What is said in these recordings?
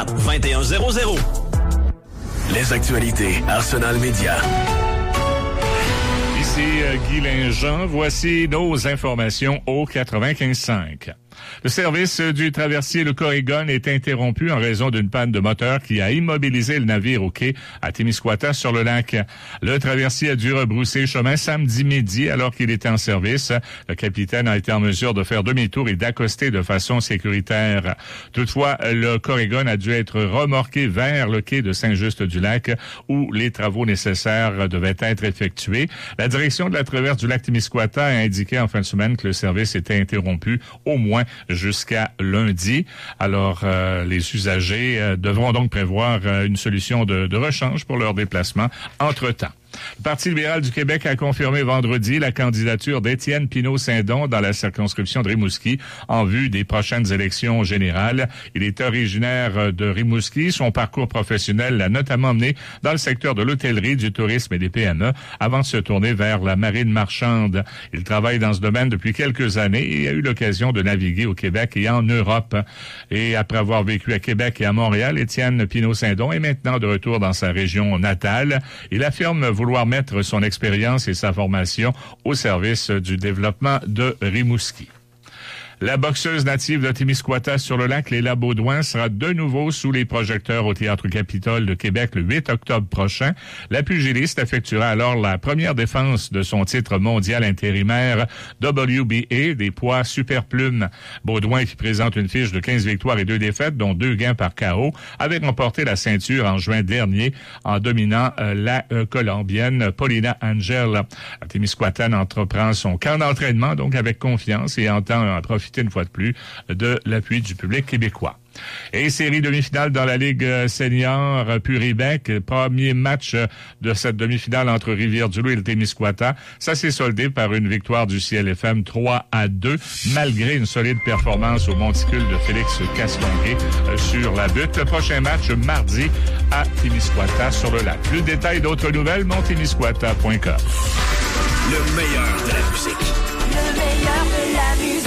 2100. Les actualités Arsenal Média. Ici Guy Linjean, voici nos informations au 95.5. Le service du traversier le Corrigan est interrompu en raison d'une panne de moteur qui a immobilisé le navire au quai à Témiscouata sur le lac. Le traversier a dû rebrousser chemin samedi midi alors qu'il était en service. Le capitaine a été en mesure de faire demi-tour et d'accoster de façon sécuritaire. Toutefois, le Corrigan a dû être remorqué vers le quai de Saint-Just-du-Lac où les travaux nécessaires devaient être effectués. La direction de la traverse du lac Témiscouata a indiqué en fin de semaine que le service était interrompu au moins jusqu'à lundi. Alors, les usagers devront donc prévoir une solution de rechange pour leur déplacement entre-temps. Le Parti libéral du Québec a confirmé vendredi la candidature d'Étienne Pinault-Saint-Don dans la circonscription de Rimouski en vue des prochaines élections générales. Il est originaire de Rimouski. Son parcours professionnel l'a notamment mené dans le secteur de l'hôtellerie, du tourisme et des PME avant de se tourner vers la marine marchande. Il travaille dans ce domaine depuis quelques années et a eu l'occasion de naviguer au Québec et en Europe. Et après avoir vécu à Québec et à Montréal, Étienne Pinault-Saint-Don est maintenant de retour dans sa région natale. Il affirme vouloir mettre son expérience et sa formation au service du développement de Rimouski. La boxeuse native de Témiscouata sur le lac, Léla Baudouin, sera de nouveau sous les projecteurs au Théâtre Capitole de Québec le 8 octobre prochain. La pugiliste effectuera alors la première défense de son titre mondial intérimaire WBA des poids superplumes. Baudouin, qui présente une fiche de 15 victoires et 2 défaites, dont 2 gains par KO, avait remporté la ceinture en juin dernier en dominant la Colombienne Paulina Angel. La Témiscouatane entreprend son camp d'entraînement donc avec confiance et entend profiter une fois de plus de l'appui du public québécois. Et série demi-finale dans la Ligue senior Puribec. Premier match de cette demi-finale entre Rivière-du-Loup et le Témiscouata. Ça s'est soldé par une victoire du CLFM 3-2, malgré une solide performance au monticule de Félix Castonguay sur la butte. Le prochain match mardi à Témiscouata sur le lac. Plus de détails et d'autres nouvelles, montémiscouata.com. Le meilleur de la musique. Le meilleur de la musique.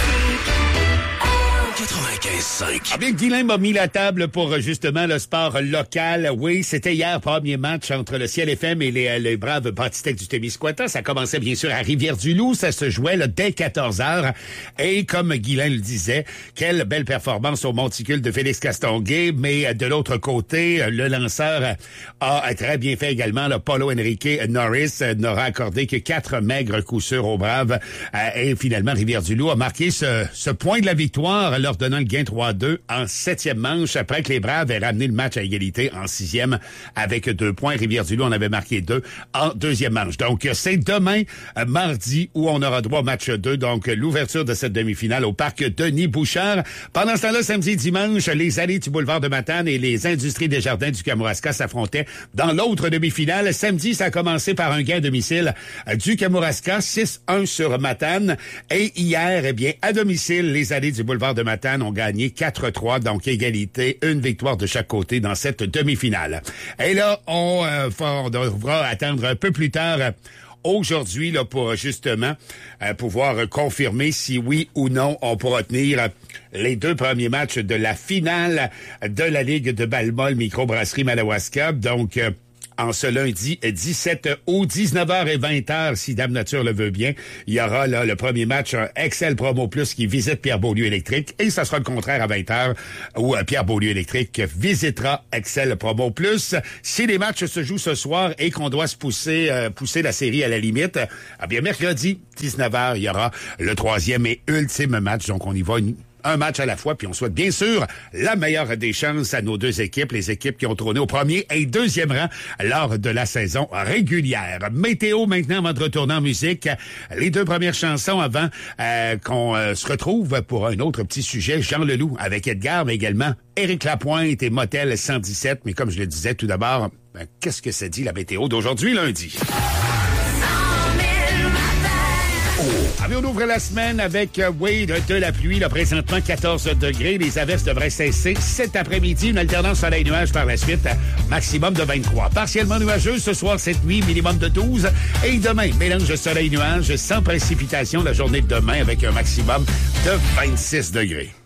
95.5. Ah bien, Guilain m'a mis la table pour justement le sport local. Oui, c'était hier, premier match entre le CLFM et les braves Bâtistec du Témiscouata. Ça commençait bien sûr à Rivière-du-Loup. Ça se jouait là, dès 14h. Et comme Guilain le disait, quelle belle performance au monticule de Félix Castonguay. Mais de l'autre côté, le lanceur a très bien fait également. Là, Paulo Henrique Norris n'aura accordé que 4 maigres coups sûrs aux braves. Et finalement, Rivière-du-Loup a marqué ce point de la victoire, leur donnant le gain 3-2 en 7e manche, après que les Braves aient ramené le match à égalité en 6e avec 2 points. Rivière-du-Loup en avait marqué 2 en 2e manche. Donc, c'est demain, mardi, où on aura droit au match 2. Donc, l'ouverture de cette demi-finale au parc Denis-Bouchard. Pendant ce temps-là, samedi et dimanche, les allées du boulevard de Matane et les industries des jardins du Kamouraska s'affrontaient dans l'autre demi-finale. Samedi, ça a commencé par un gain à domicile du Kamouraska, 6-1 sur Matane. Et hier, eh bien, à domicile, les allées du boulevard de Matane ont gagné 4-3, donc égalité, une victoire de chaque côté dans cette demi-finale. Et là, on devra attendre un peu plus tard aujourd'hui là pour justement pouvoir confirmer si oui ou non on pourra tenir les 2 premiers matchs de la finale de la Ligue de balle-molle microbrasserie Madawaska. Donc, en ce lundi 17 août, 19h et 20h, si Dame Nature le veut bien, il y aura là le premier match, un Excel Promo Plus qui visite Pierre Beaulieu électrique, et ça sera le contraire à 20h, où Pierre Beaulieu électrique visitera Excel Promo Plus. Si les matchs se jouent ce soir et qu'on doit se pousser la série à la limite, eh bien mercredi, 19h, il y aura le 3e et ultime match, donc on y va un match à la fois, puis on souhaite bien sûr la meilleure des chances à nos 2 équipes, les équipes qui ont trôné au premier et 2e rang lors de la saison régulière. Météo maintenant avant de retourner en musique. Les 2 premières chansons avant qu'on se retrouve pour un autre petit sujet, Jean Leloup avec Edgar, mais également Éric Lapointe et Motel 117. Mais comme je le disais tout d'abord, qu'est-ce que ça dit la météo d'aujourd'hui, lundi? On ouvre la semaine avec de la pluie, là, présentement 14 degrés. Les averses devraient cesser cet après-midi. Une alternance soleil-nuage par la suite, maximum de 23. Partiellement nuageux ce soir, cette nuit, minimum de 12. Et demain, mélange soleil-nuage sans précipitation la journée de demain avec un maximum de 26 degrés.